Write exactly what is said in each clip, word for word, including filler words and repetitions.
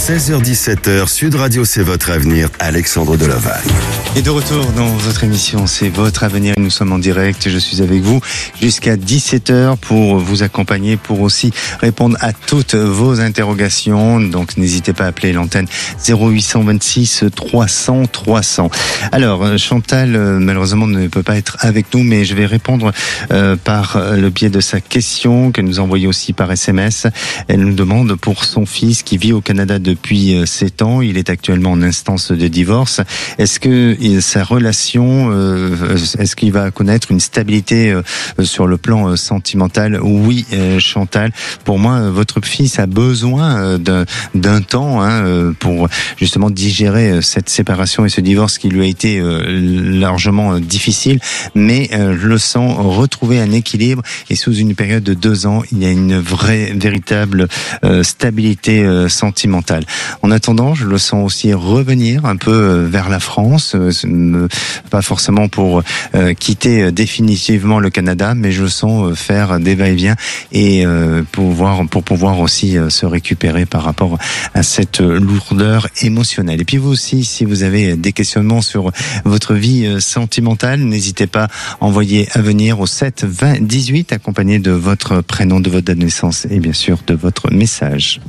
seize heures dix-sept heures, Sud Radio, c'est votre avenir, Alexandre Delovac. Et de retour dans votre émission, c'est votre avenir. Nous sommes en direct, je suis avec vous jusqu'à dix-sept heures pour vous accompagner, pour aussi répondre à toutes vos interrogations. Donc n'hésitez pas à appeler l'antenne zéro huit cent vingt-six trois cents trois cents. Alors Chantal, malheureusement, ne peut pas être avec nous, mais je vais répondre euh, par le biais de sa question qu'elle nous a envoyée aussi par S M S. Elle nous demande pour son fils qui vit au Canada depuis sept ans. Il est actuellement en instance de divorce. Est-ce que sa relation, euh, est-ce qu'il va connaître une stabilité euh, sur le plan euh, sentimental? Oui, euh, Chantal. Pour moi, euh, votre fils a besoin euh, d'un, d'un temps hein, euh, pour justement digérer euh, cette séparation et ce divorce qui lui a été euh, largement euh, difficile. Mais euh, je le sens retrouver un équilibre et sous une période de deux ans, il y a une vraie, véritable euh, stabilité euh, sentimentale. En attendant, je le sens aussi revenir un peu euh, vers la France. Euh, pas forcément pour euh, quitter définitivement le Canada, mais je sens faire des va-et-vient et euh, pouvoir, pour pouvoir aussi euh, se récupérer par rapport à cette lourdeur émotionnelle. Et puis vous aussi, si vous avez des questionnements sur votre vie euh, sentimentale, n'hésitez pas à envoyer à venir au sept vingt dix-huit accompagné de votre prénom, de votre date de naissance et bien sûr de votre message.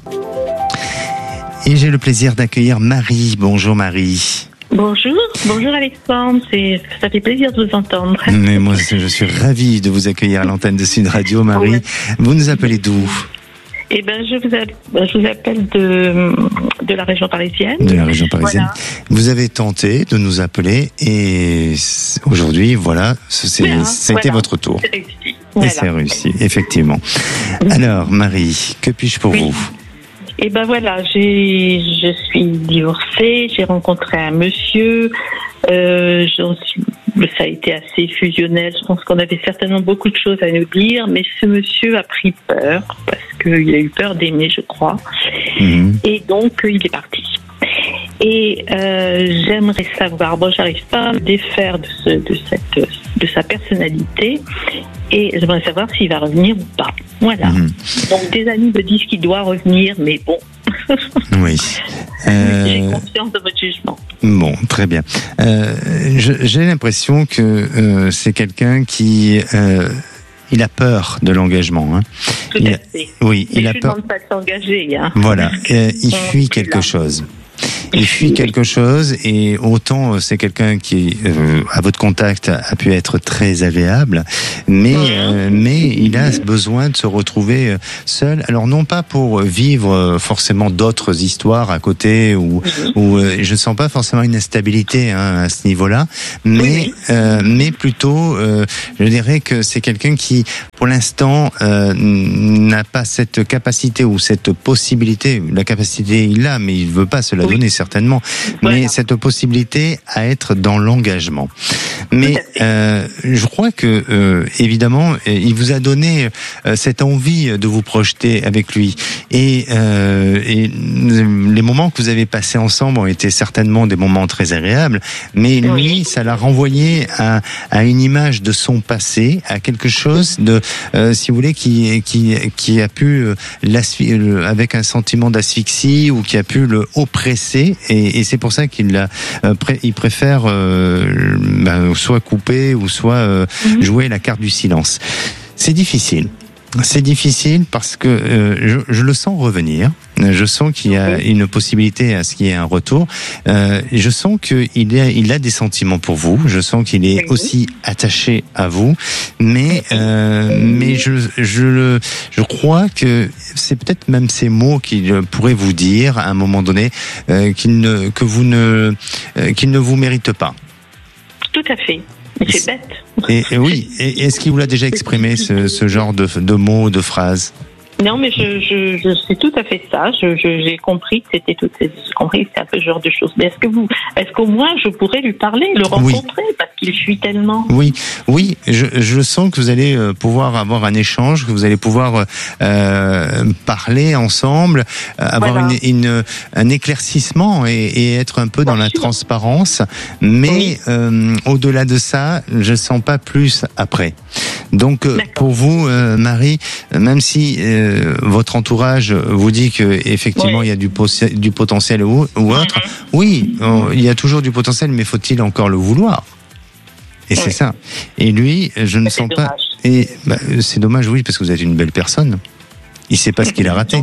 Et j'ai le plaisir d'accueillir Marie. Bonjour Marie. Bonjour, bonjour Alexandre, c'est, ça fait plaisir de vous entendre. Mais moi, je suis ravi de vous accueillir à l'antenne de Sud Radio, Marie. Oui. Vous nous appelez d'où ? Eh ben, je vous, a, je vous appelle de, de la région parisienne. De la région parisienne. Voilà. Vous avez tenté de nous appeler et aujourd'hui, voilà, c'est, voilà, c'était voilà. votre tour. C'est réussi. Voilà. Et c'est réussi, effectivement. Alors, Marie, que puis-je pour oui. vous ? Et ben voilà, j'ai, je suis divorcée, j'ai rencontré un monsieur, euh, j'en suis, ça a été assez fusionnel, je pense qu'on avait certainement beaucoup de choses à nous dire, mais ce monsieur a pris peur, parce qu'il a eu peur d'aimer, je crois, mmh. et donc il est parti. Et euh, j'aimerais savoir, bon, j'arrive pas à me défaire de, ce, de, cette, de sa personnalité, et j'aimerais savoir s'il va revenir ou pas. Voilà. Mmh. Donc des amis me disent qu'il doit revenir, mais bon. Oui. Euh... J'ai confiance dans votre jugement. Bon, très bien. Euh, je, j'ai l'impression que euh, c'est quelqu'un qui... Euh, il a peur de l'engagement. Hein. Tout il à a, fait. Oui, mais il a je peur. Ne demande pas de s'engager. Hein. Voilà, euh, il fuit quelque là. chose. Il fuit quelque chose et autant c'est quelqu'un qui, euh, à votre contact, a pu être très agréable, mais euh, mais il a besoin de se retrouver seul. Alors non pas pour vivre forcément d'autres histoires à côté ou ou euh, je ne sens pas forcément une instabilité hein, à ce niveau-là, mais euh, mais plutôt euh, je dirais que c'est quelqu'un qui pour l'instant euh, n'a pas cette capacité ou cette possibilité. La capacité il l'a, mais il veut pas se la donner. Certainement, voilà. Mais cette possibilité à être dans l'engagement. Mais euh, je crois que euh, évidemment, il vous a donné euh, cette envie de vous projeter avec lui. Et, euh, et les moments que vous avez passés ensemble ont été certainement des moments très agréables. Mais lui, oui. ça l'a renvoyé à, à une image de son passé, à quelque chose de, euh, si vous voulez, qui qui qui a pu euh, avec un sentiment d'asphyxie ou qui a pu le oppresser. Et, et c'est pour ça qu'il a, euh, pré, il préfère euh, ben, soit couper ou soit euh, mm-hmm. jouer la carte du silence. C'est difficile. C'est difficile parce que euh, je, je le sens revenir. Je sens qu'il y a une possibilité à ce qu'il y ait un retour. Euh, je sens qu'il a, il a des sentiments pour vous. Je sens qu'il est aussi attaché à vous. Mais, euh, mais je, je le, je crois que c'est peut-être même ces mots qu'il pourrait vous dire à un moment donné euh, qu'il ne, que vous ne, euh, qu'il ne vous mérite pas. Tout à fait. C'est bête. Et, et oui. Et est-ce qu'il vous l'a déjà exprimé ce, ce genre de, de mots, de phrases? Non, mais je, je, je sais tout à fait ça. Je, je, j'ai compris que c'était tout, j'ai compris que c'était un peu ce genre de choses. Mais est-ce que vous, est-ce qu'au moins je pourrais lui parler, le rencontrer, oui. parce qu'il fuit tellement? Oui, oui. Je, je sens que vous allez pouvoir avoir un échange, que vous allez pouvoir euh, parler ensemble, avoir voilà. une, une, un éclaircissement et, et être un peu dans Bien la sûr. transparence. Mais oui. euh, au-delà de ça, je sens pas plus après. Donc, D'accord. pour vous, euh, Marie, même si euh, euh, votre entourage vous dit que effectivement oui. il y a du, possi- du potentiel ou, ou autre. Mm-hmm. Oui, euh, il y a toujours du potentiel, mais faut-il encore le vouloir? Et oui. c'est ça. Et lui, je ne c'est sens dommage. pas. Et bah, c'est dommage, oui, parce que vous êtes une belle personne. Il sait pas ce qu'il a raté.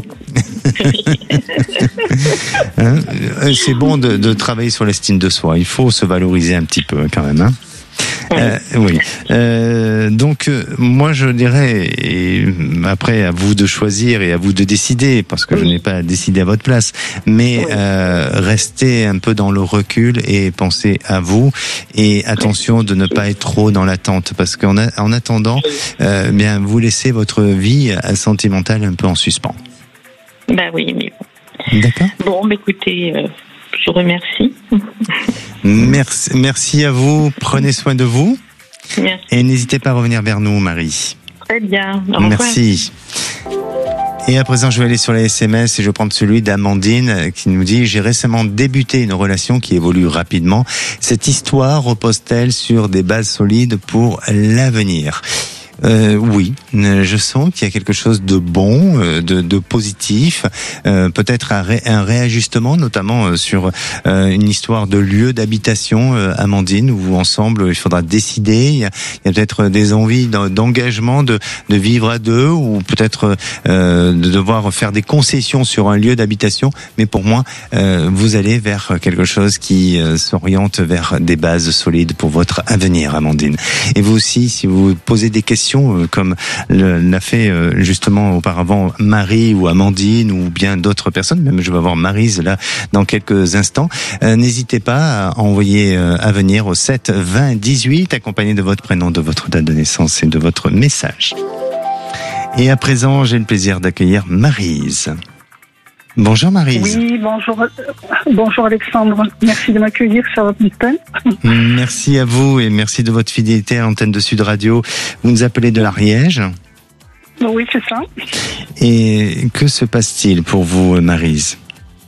Hein, c'est bon de, de travailler sur l'estime de soi. Il faut se valoriser un petit peu quand même. Hein. Oui. Euh, oui. Euh, donc euh, moi je dirais, et après à vous de choisir et à vous de décider, parce que oui. je n'ai pas décidé à votre place, mais oui. euh, restez un peu dans le recul et pensez à vous, et attention de ne pas être trop dans l'attente, parce qu'en a, en attendant, euh, bien vous laissez votre vie sentimentale un peu en suspens. Ben oui, mais bon. D'accord. Bon, bah, écoutez. Euh... Je vous remercie. Merci, merci à vous. Prenez soin de vous. Merci. Et n'hésitez pas à revenir vers nous, Marie. Très bien. Au revoir. Merci. Et à présent, je vais aller sur les S M S et je vais prendre celui d'Amandine qui nous dit « J'ai récemment débuté une relation qui évolue rapidement. Cette histoire repose-t-elle sur des bases solides pour l'avenir ?» Euh, oui, je sens qu'il y a quelque chose de bon, de, de positif, euh, peut-être un, ré, un réajustement, notamment sur euh, une histoire de lieu d'habitation, euh, Amandine, où ensemble il faudra décider. Il y a, il y a peut-être des envies d'engagement, de, de vivre à deux, ou peut-être euh, de devoir faire des concessions sur un lieu d'habitation. Mais pour moi, euh, vous allez vers quelque chose qui euh, s'oriente vers des bases solides pour votre avenir, Amandine. Et vous aussi, si vous posez des questions, comme l'a fait justement auparavant Marie ou Amandine ou bien d'autres personnes, même je vais avoir Maryse là dans quelques instants, euh, n'hésitez pas à envoyer euh, à venir au sept vingt dix-huit accompagné de votre prénom, de votre date de naissance et de votre message. Et à présent, j'ai le plaisir d'accueillir Maryse. Bonjour Maryse. Oui, bonjour, bonjour Alexandre. Merci de m'accueillir sur votre antenne. Merci à vous et merci de votre fidélité à l'antenne de Sud Radio. Vous nous appelez de l'Ariège. Oui, c'est ça. Et que se passe-t-il pour vous, Maryse ?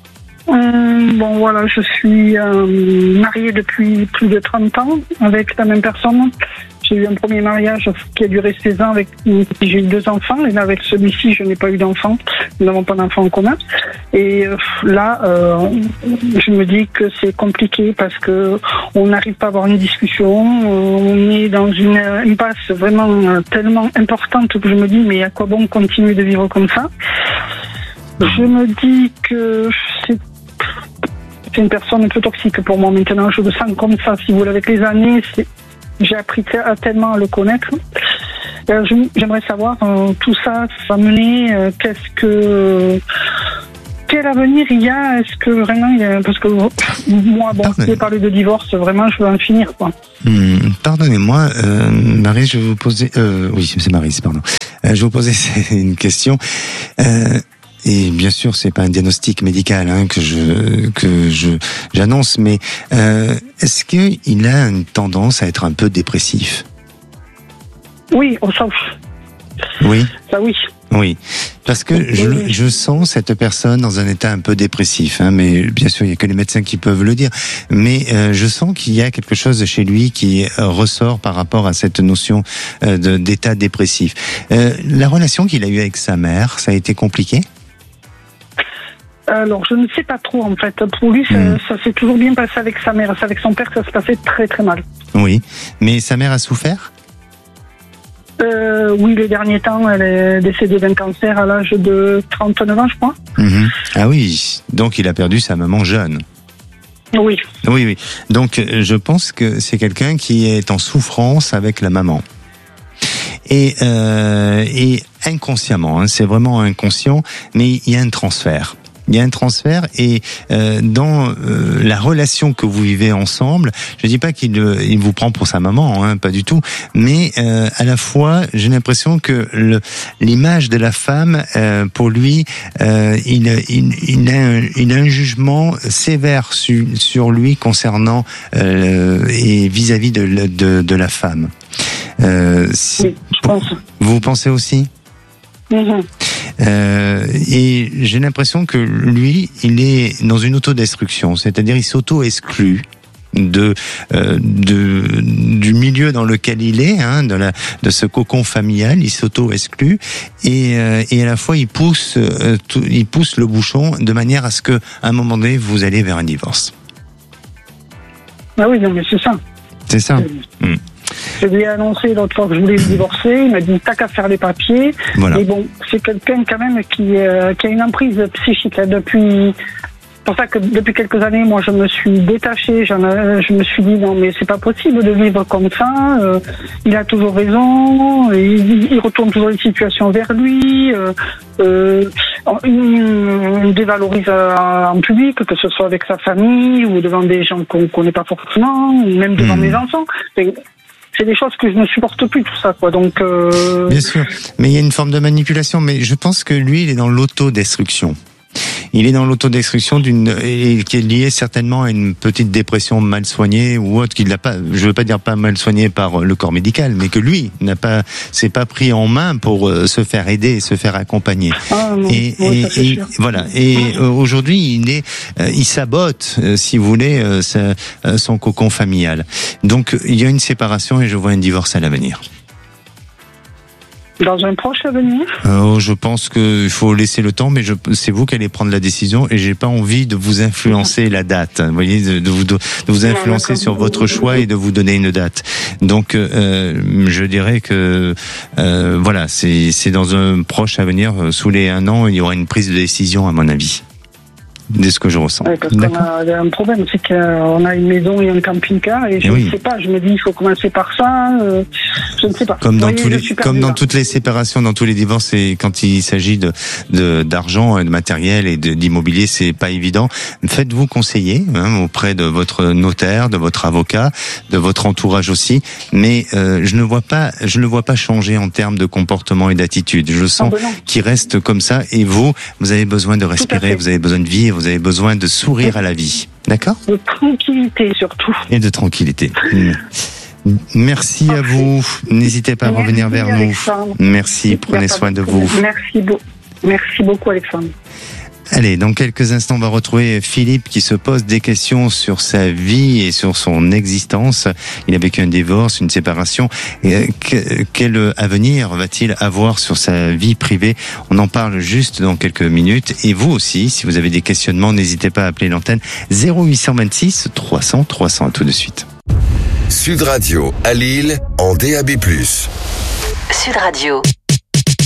Hum, bon, voilà, je suis euh, mariée depuis plus de trente ans avec la même personne. J'ai eu un premier mariage qui a duré seize ans avec qui j'ai eu deux enfants. Et là, avec celui-ci, je n'ai pas eu d'enfant. Nous n'avons pas d'enfant en commun. Et euh, là, euh, je me dis que c'est compliqué parce que on n'arrive pas à avoir une discussion. Euh, on est dans une impasse vraiment euh, tellement importante que je me dis, mais à quoi bon continuer de vivre comme ça ? Je me dis que c'est C'est une personne un peu toxique pour moi maintenant. Je le sens comme ça. Si vous voulez, avec les années, c'est... j'ai appris tellement à le connaître. Euh, j'aimerais savoir euh, tout ça, ça mener. Euh, qu'est-ce que quel avenir il y a? Est-ce que vraiment il y a... parce que moi, bon, si vous parlez de divorce, vraiment, je veux en finir, quoi. Hum, pardonnez-moi, euh, Marie, je vais vous poser. Euh, oui, c'est Marie, pardon. Euh, je vais vous poser une question. Euh, Et bien sûr, c'est pas un diagnostic médical hein, que je que je j'annonce, mais euh, est-ce que il a une tendance à être un peu dépressif? Oui, au sens. Oui. Ça oui. Oui, parce que je, je sens cette personne dans un état un peu dépressif, hein, mais bien sûr il y a que les médecins qui peuvent le dire. Mais euh, je sens qu'il y a quelque chose chez lui qui ressort par rapport à cette notion euh, de, d'état dépressif. Euh, la relation qu'il a eue avec sa mère, ça a été compliqué? Alors, je ne sais pas trop, en fait. Pour lui, ça, mmh. ça s'est toujours bien passé avec sa mère. Avec son père, ça se passait très, très mal. Oui. Mais sa mère a souffert ? euh, Oui, les derniers temps, elle est décédée d'un cancer à l'âge de trente-neuf ans, je crois. Mmh. Ah oui. Donc, il a perdu sa maman jeune. Oui. Oui, oui. Donc, je pense que c'est quelqu'un qui est en souffrance avec la maman. Et, euh, et inconsciemment, hein, c'est vraiment inconscient, mais il y a un transfert. Il y a un transfert et euh, dans euh, la relation que vous vivez ensemble, je dis pas qu'il euh, il vous prend pour sa maman, hein, pas du tout, mais euh, à la fois j'ai l'impression que le, l'image de la femme, euh, pour lui, euh, il, il, il, a un, il a un jugement sévère su, sur lui concernant euh, et vis-à-vis de, de, de la femme. Euh, si, oui, je pense. Vous pensez aussi ? Mmh. Euh, et j'ai l'impression que lui, il est dans une autodestruction, c'est-à-dire il s'auto-exclut de, euh, de du milieu dans lequel il est, hein, de la de ce cocon familial, il s'auto-exclut et euh, et à la fois il pousse euh, tout, il pousse le bouchon de manière à ce que à un moment donné vous allez vers un divorce. Ah oui, non mais c'est ça. C'est ça. Euh, mmh. Je lui ai annoncé l'autre fois que je voulais me divorcer. Il m'a dit t'as qu'à faire les papiers. Voilà. Et bon, c'est quelqu'un quand même qui, euh, qui a une emprise psychique là, depuis. C'est pour ça que depuis quelques années, moi, je me suis détachée. J'en ai, je me suis dit non, mais c'est pas possible de vivre comme ça. Euh, il a toujours raison. Il, il retourne toujours les situations vers lui. Euh, euh, il me dévalorise en public, que ce soit avec sa famille ou devant des gens qu'on connaît pas forcément, ou même devant mmh. mes enfants. C'est, c'est des choses que je ne supporte plus, tout ça, quoi. Donc. Euh... Bien sûr, mais il y a une forme de manipulation. Mais je pense que lui, il est dans l'autodestruction. Il est dans l'autodestruction d'une et qui est liée certainement à une petite dépression mal soignée ou autre qu'il n'a pas. Je veux pas dire pas mal soignée par le corps médical, mais que lui n'a pas s'est pas pris en main pour se faire aider et se faire accompagner. Ah, non. Et, oui, et, et voilà. Et euh, aujourd'hui, il est, euh, il sabote, euh, si vous voulez, euh, sa, euh, son cocon familial. Donc il y a une séparation et je vois un divorce à l'avenir. Dans un proche avenir ? euh, Je pense qu'il faut laisser le temps, mais je, c'est vous qui allez prendre la décision et j'ai pas envie de vous influencer la date. Vous voyez, de, de vous de vous influencer sur votre choix et de vous donner une date. Donc, euh, je dirais que euh, voilà, c'est c'est dans un proche avenir, sous les un an, il y aura une prise de décision à mon avis. De ce que je ressens. Oui, parce qu'on a un problème, c'est qu'on a une maison et un camping-car et je et ne oui. sais pas, je me dis il faut commencer par ça, euh, je ne sais pas. Comme dans voyez, tous les, comme dans toutes les séparations, dans tous les divorces, et quand il s'agit de, de d'argent, de matériel et de, d'immobilier, c'est pas évident. Faites-vous conseiller hein, auprès de votre notaire, de votre avocat, de votre entourage aussi. Mais euh, je ne vois pas, je ne le vois pas changer en termes de comportement et d'attitude. Je sens ah ben qu'il reste comme ça. Et vous, vous avez besoin de respirer, vous avez besoin de vivre. Vous avez besoin de sourire à la vie, d'accord ? De tranquillité surtout. Et de tranquillité. Merci Parfait. À vous. N'hésitez pas à Merci revenir vers Alexandre. Nous. Merci, prenez soin de vous. Merci, beau. Merci beaucoup Alexandre. Allez, dans quelques instants, on va retrouver Philippe qui se pose des questions sur sa vie et sur son existence. Il a vécu un divorce, une séparation. Et quel avenir va-t-il avoir sur sa vie privée ? On en parle juste dans quelques minutes. Et vous aussi, si vous avez des questionnements, n'hésitez pas à appeler l'antenne zéro huit cent vingt-six trois cents trois cents. À tout de suite. Sud Radio à Lille en D A B plus. Sud Radio.